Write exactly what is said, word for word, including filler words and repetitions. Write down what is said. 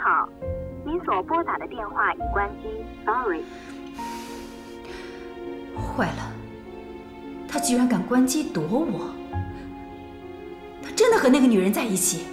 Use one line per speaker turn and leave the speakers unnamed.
好，您所拨打的电话已关机 ，sorry。
坏了，他居然敢关机躲我！他真的和那个女人在一起？